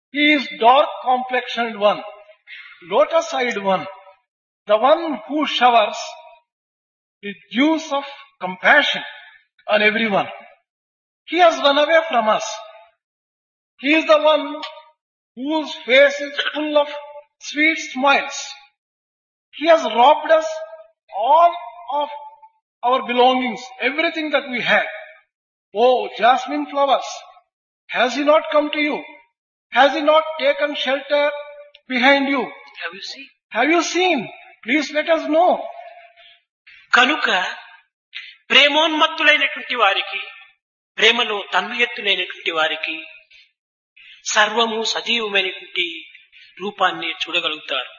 He is dark complexioned one, lotus-eyed one, the one who showers the dews of compassion on everyone. He has run away from us. He is the one whose face is full of sweet smiles. He has robbed us all of our belongings, everything that we had. Oh, jasmine flowers, has he not come to you? Has he not taken shelter behind you? Have you seen? Have you seen? Please let us know. కనుక ప్రేమోన్మత్తులైనటువంటి వారికి, ప్రేమలో తన్మయత్తులైనటువంటి వారికి సర్వము సజీవమైనటువంటి రూపాన్ని చూడగలుగుతారు.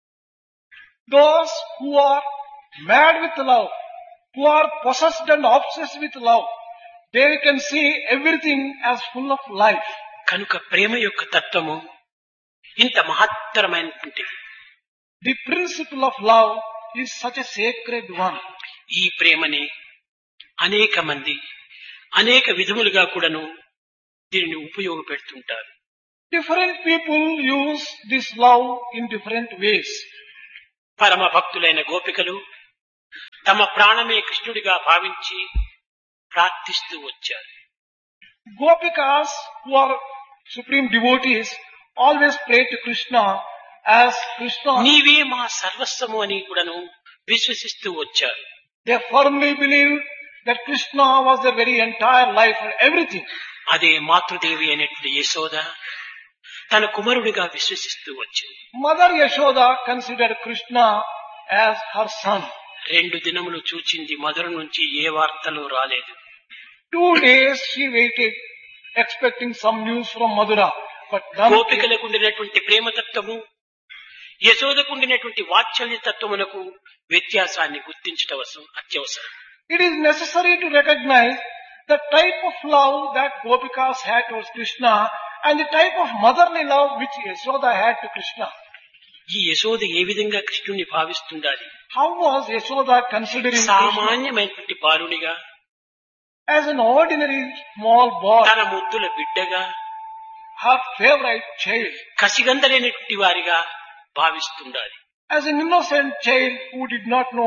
Those who are mad with love, who are possessed and obsessed with love, they can see everything as full of life. కనుక ప్రేమ యొక్క తత్వము ఇంత మహత్తరమైనటువంటిది. The principle of love is such a sacred one. ఈ ప్రేమని అనేక మంది అనేక విధములుగా కూడాను దీనిని ఉపయోగపెడుతుంటారు. Different people use this love in different ways. పరమ భక్తులైన గోపికలు తమ ప్రాణమే కృష్ణుడిగా భావించి ప్రార్థిస్తూ వచ్చారు. Gopikas, who are supreme devotees, always pray to Krishna as Krishna. నీవే మా సర్వస్వము అని కూడాను విశ్వసిస్తూ వచ్చారు. They firmly believe that Krishna was their very entire life and everything. అదే మాతృదేవి అయినటువంటి యశోద తన కుమారుడిగా విశ్వసిస్తూ వచ్చింది. Mother Yashoda considered Krishna as her son. 2 దినములు చూచింది, మధుర నుంచి ఏ వార్తలు రాలేదు. 2 days she waited, expecting some news from Madura, but none. గోపికలకు ఉండినటువంటి ప్రేమతత్వము, యశోదకు ఉండినటువంటి వాత్సల్య తత్వమునకు వ్యత్యాసాన్ని గుర్తించటం అత్యవసరం. It is necessary to recognize the type of love that Gopikas had towards Krishna and the type of motherly love which Yashoda had to Krishna. ఈ యశోద ఏ విధంగా కృష్ణుని భావిస్తుండాలి? How was Yashoda considering Krishna? సామాన్యమైనటువంటి బాలునిగా, As an ordinary small boy, తన ముద్దుల బిడ్డగా, her favorite child, కసిగందలేనటువంటి వారిగా భావిస్తుండాలి. as an innocent child who did not know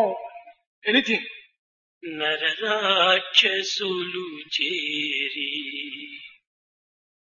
anything. నరరాక్షసులు చేరి